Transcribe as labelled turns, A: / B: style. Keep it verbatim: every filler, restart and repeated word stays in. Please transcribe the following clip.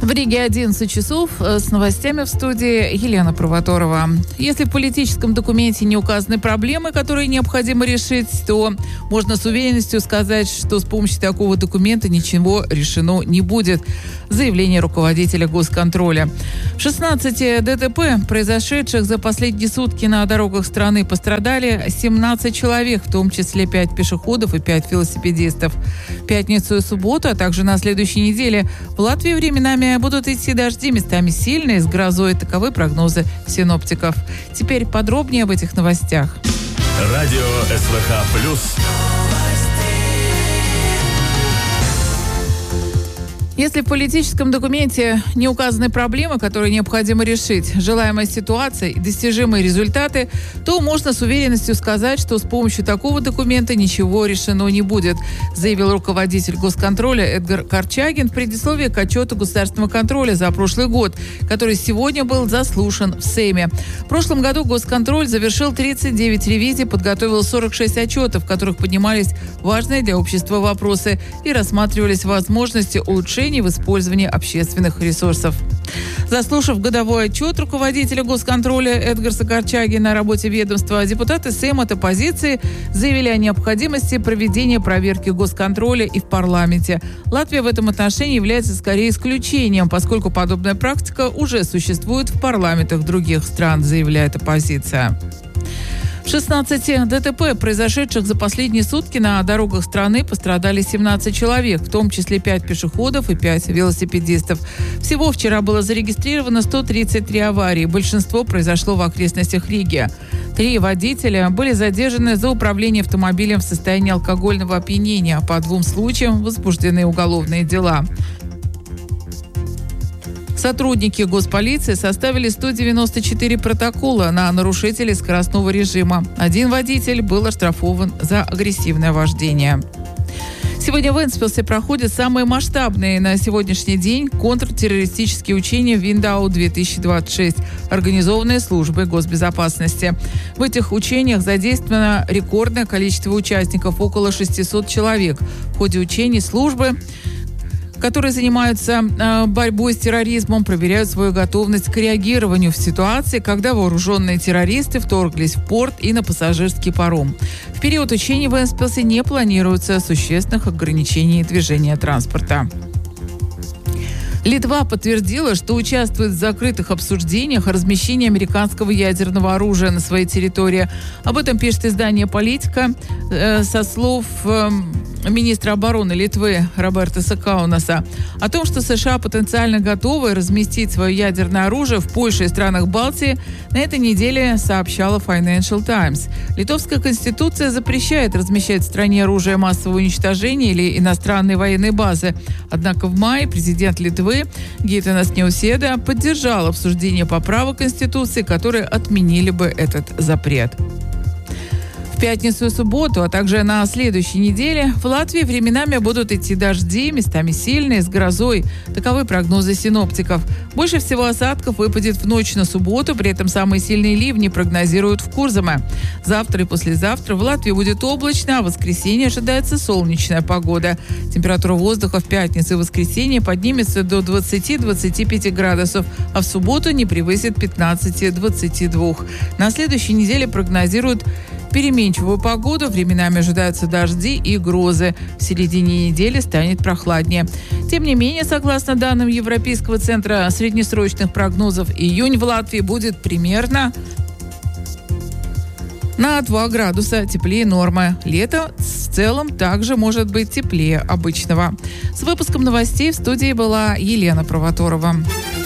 A: В Риге одиннадцать часов. С новостями в студии Елена Провоторова. Если в политическом документе не указаны проблемы, которые необходимо решить, то можно с уверенностью сказать, что с помощью такого документа ничего решено не будет. Заявление руководителя госконтроля. В шестнадцати ДТП, произошедших за последние сутки на дорогах страны, пострадали семнадцать человек, в том числе пять пешеходов и пять велосипедистов. В пятницу и субботу, а также на следующей неделе в Латвии временами будут идти дожди, местами сильные, с грозой. Таковы прогнозы синоптиков. Теперь подробнее об этих новостях.
B: Радио СВХ плюс.
A: Если в политическом документе не указаны проблемы, которые необходимо решить, желаемая ситуация и достижимые результаты, то можно с уверенностью сказать, что с помощью такого документа ничего решено не будет, заявил руководитель госконтроля Эдгар Корчагин в предисловии к отчету государственного контроля за прошлый год, который сегодня был заслушан в Сейме. В прошлом году госконтроль завершил тридцать девять ревизий, подготовил сорок шесть отчетов, в которых поднимались важные для общества вопросы и рассматривались возможности улучшения в использовании общественных ресурсов. Заслушав годовой отчет руководителя госконтроля Эдгарса Корчагина о работе ведомства, депутаты Сейма от оппозиции заявили о необходимости проведения проверки госконтроля и в парламенте. Латвия в этом отношении является скорее исключением, поскольку подобная практика уже существует в парламентах других стран, заявляет оппозиция. В шестнадцати ДТП, произошедших за последние сутки на дорогах страны, пострадали семнадцать человек, в том числе пять пешеходов и пять велосипедистов. Всего вчера было зарегистрировано сто тридцать три аварии. Большинство произошло в окрестностях Риги. Три водителя были задержаны за управление автомобилем в состоянии алкогольного опьянения. По двум случаям возбуждены уголовные дела. Сотрудники госполиции составили сто девяносто четыре протокола на нарушителей скоростного режима. Один водитель был оштрафован за агрессивное вождение. Сегодня в Вентспилсе проходят самые масштабные на сегодняшний день контртеррористические учения Виндау-две тысячи двадцать шесть, организованные службой госбезопасности. В этих учениях задействовано рекордное количество участников – около шестисот человек. В ходе учений службы, которые занимаются э, борьбой с терроризмом, проверяют свою готовность к реагированию в ситуации, когда вооруженные террористы вторглись в порт и на пассажирский паром. В период учений в Вентспилсе не планируется существенных ограничений движения транспорта. Литва подтвердила, что участвует в закрытых обсуждениях о размещении американского ядерного оружия на своей территории. Об этом пишет издание «Политика» э, со слов э, министра обороны Литвы Робертаса Каунаса о том, что США потенциально готовы разместить свое ядерное оружие в Польше и странах Балтии, на этой неделе сообщала Financial Times. Литовская конституция запрещает размещать в стране оружие массового уничтожения или иностранные военные базы. Однако в мае президент Литвы Гитанас Науседа поддержал обсуждение поправок Конституции, которые отменили бы этот запрет. В пятницу и субботу, а также на следующей неделе в Латвии временами будут идти дожди, местами сильные, с грозой. Таковы прогнозы синоптиков. Больше всего осадков выпадет в ночь на субботу, при этом самые сильные ливни прогнозируют в Курзаме. Завтра и послезавтра в Латвии будет облачно, а в воскресенье ожидается солнечная погода. Температура воздуха в пятницу и воскресенье поднимется до двадцати-двадцати пяти градусов, а в субботу не превысит пятнадцати-двадцати двух. На следующей неделе прогнозируют переменчивую погоду, временами ожидаются дожди и грозы. В середине недели станет прохладнее. Тем не менее, согласно данным Европейского центра среднесрочных прогнозов, июнь в Латвии будет примерно на два градуса теплее нормы. Лето в целом также может быть теплее обычного. С выпуском новостей в студии была Елена Провоторова.